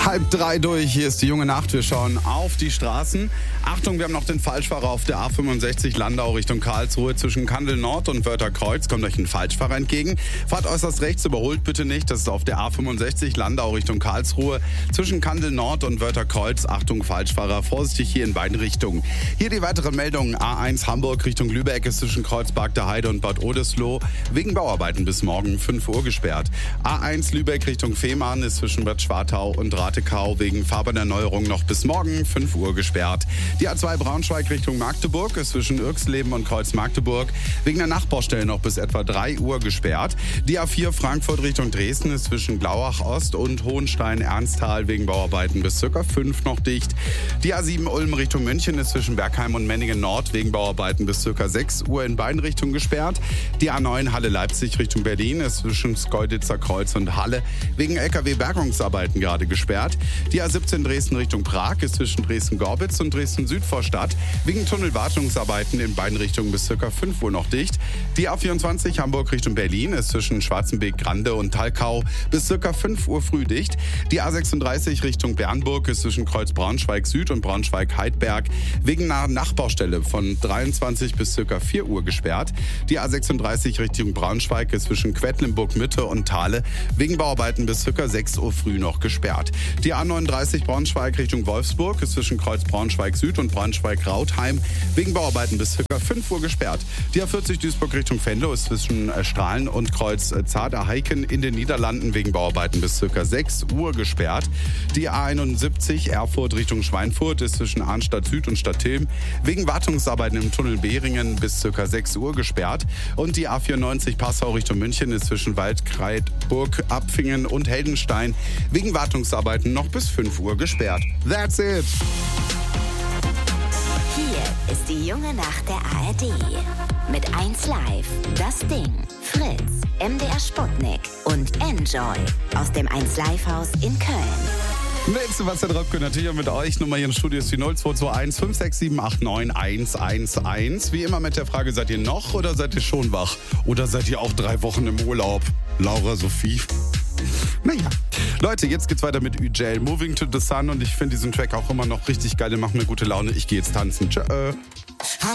2:30 durch. Hier ist die junge Nacht. Wir schauen auf die Straßen. Achtung, wir haben noch den Falschfahrer auf der A65 Landau Richtung Karlsruhe. Zwischen Kandel Nord und Wörtherkreuz kommt euch ein Falschfahrer entgegen. Fahrt äußerst rechts, überholt bitte nicht. Das ist auf der A65 Landau Richtung Karlsruhe. Zwischen Kandel Nord und Wörtherkreuz. Achtung, Falschfahrer. Vorsichtig hier in beiden Richtungen. Hier die weitere Meldung. A1 Hamburg Richtung Lübeck ist zwischen Kreuzberg der Heide und Bad Oldesloe wegen Bauarbeiten bis morgen 5 Uhr gesperrt. A1 Lübeck Richtung Fehmarn ist zwischen Bad Schwartau und Ratekau wegen Fahrbahnerneuerung noch bis morgen 5 Uhr gesperrt. Die A2 Braunschweig Richtung Magdeburg ist zwischen Irxleben und Kreuz Magdeburg wegen der Nachbaustelle noch bis etwa 3 Uhr gesperrt. Die A4 Frankfurt Richtung Dresden ist zwischen Glauach Ost und Hohenstein-Ernsthal wegen Bauarbeiten bis ca. 5 noch dicht. Die A7 Ulm Richtung München ist zwischen Bergheim und Menningen Nord wegen Bauarbeiten bis ca. 6 Uhr in beiden Richtungen gesperrt. Die A9 Halle Leipzig Richtung Berlin ist zwischen Schkeuditzer Kreuz und Halle wegen LKW-Bergungsarbeiten gerade gesperrt. Die A17 Dresden Richtung Prag ist zwischen Dresden-Gorbitz und Dresden-Südvorstadt wegen Tunnelwartungsarbeiten in beiden Richtungen bis ca. 5 Uhr noch dicht. Die A24 Hamburg Richtung Berlin ist zwischen Schwarzenbeek-Grande und Talkau bis ca. 5 Uhr früh dicht. Die A36 Richtung Bernburg ist zwischen Kreuz Braunschweig Süd und Braunschweig-Heidberg wegen einer Nachbaustelle von 23 bis ca. 4 Uhr gesperrt. Die A36 Richtung Braunschweig ist zwischen Quedlinburg-Mitte und Thale wegen Bauarbeiten bis ca. 6 Uhr früh noch gesperrt. Die A39 Braunschweig Richtung Wolfsburg ist zwischen Kreuz Braunschweig Süd und Braunschweig-Rautheim wegen Bauarbeiten bis ca. 5 Uhr gesperrt. Die A40 Duisburg Richtung Venlo ist zwischen Strahlen und Kreuz Zaderheiken in den Niederlanden wegen Bauarbeiten bis ca. 6 Uhr gesperrt. Die A71 Erfurt Richtung Schweinfurt ist zwischen Arnstadt Süd und Stadtilm wegen Wartungsarbeiten im Tunnel Behringen bis ca. 6 Uhr gesperrt. Und die A94 Passau Richtung München ist zwischen Waldkreidburg, Abfingen und Heldenstein wegen Wartungsarbeiten noch bis 5 Uhr gesperrt. That's it! Hier ist die junge Nacht der ARD. Mit 1Live, Das Ding, Fritz, MDR Sputnik und Enjoy aus dem 1Live-Haus in Köln. Mit Sebastian Röpke natürlich und mit euch. Nummer hier im Studio ist die 0221 56789 111. Wie immer mit der Frage, seid ihr noch oder seid ihr schon wach? Oder seid ihr auch 3 Wochen im Urlaub? Laura, Sophie? Naja. Leute, jetzt geht's weiter mit Üjel, Moving to the Sun. Und ich finde diesen Track auch immer noch richtig geil. Der macht mir gute Laune. Ich gehe jetzt tanzen. Tschö.